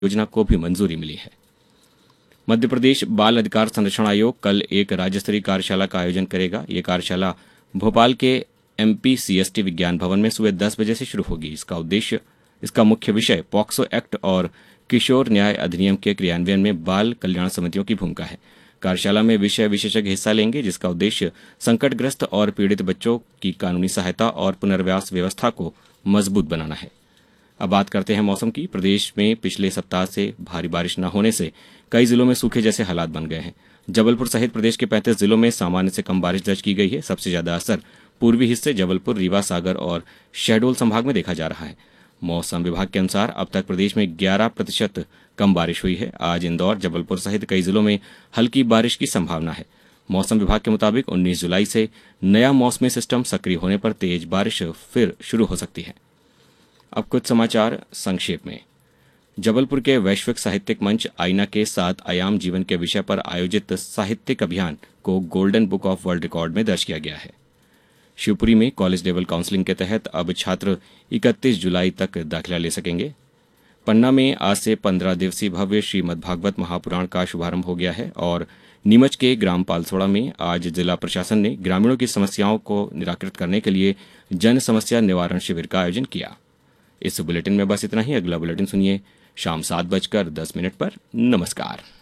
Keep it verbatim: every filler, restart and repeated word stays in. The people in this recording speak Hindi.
योजना को भी मंजूरी मिली है। मध्य प्रदेश बाल अधिकार संरक्षण आयोग कल एक राज्य स्तरीय कार्यशाला का आयोजन करेगा। ये कार्यशाला भोपाल के एमपी सीएसटी विज्ञान भवन में सुबह दस बजे से शुरू होगी। इसका उद्देश्य इसका मुख्य विषय पॉक्सो एक्ट और किशोर न्याय अधिनियम के क्रियान्वयन में बाल कल्याण समितियों की भूमिका है। कार्यशाला में विषय विशेषज्ञ हिस्सा लेंगे, जिसका उद्देश्य संकटग्रस्त और पीड़ित बच्चों की कानूनी सहायता और पुनर्वास व्यवस्था को मजबूत बनाना है। अब बात करते हैं मौसम की। प्रदेश में पिछले सप्ताह से भारी बारिश न होने से कई जिलों में सूखे जैसे हालात बन गए हैं। जबलपुर सहित प्रदेश के पैंतीस जिलों में सामान्य से कम बारिश दर्ज की गई है। सबसे ज्यादा असर पूर्वी हिस्से जबलपुर, रीवा, सागर और शहडोल संभाग में देखा जा रहा है। मौसम विभाग के अनुसार अब तक प्रदेश में ग्यारह प्रतिशत कम बारिश हुई है। आज इंदौर, जबलपुर सहित कई जिलों में हल्की बारिश की संभावना है। मौसम विभाग के मुताबिक उन्नीस जुलाई से नया मौसमी सिस्टम सक्रिय होने पर तेज बारिश फिर शुरू हो सकती है। अब कुछ समाचार संक्षेप में। जबलपुर के वैश्विक साहित्यिक मंच आईना के सात आयाम जीवन के विषय पर आयोजित साहित्यिक अभियान को golden book of world record में दर्ज किया गया है। शिवपुरी में कॉलेज लेवल काउंसलिंग के तहत अब छात्र इकतीस जुलाई तक दाखिला ले सकेंगे। पन्ना में आज से पंद्रह दिवसीय भव्य श्रीमद्भागवत महापुराण का शुभारंभ हो गया है और नीमच के ग्राम पालसोड़ा में आज जिला प्रशासन ने ग्रामीणों की समस्याओं को निराकृत करने के लिए जन समस्या निवारण शिविर का आयोजन किया। इस बुलेटिन में बस इतना ही। अगला बुलेटिन सुनिए शाम सात बजकर दस मिनट पर। नमस्कार।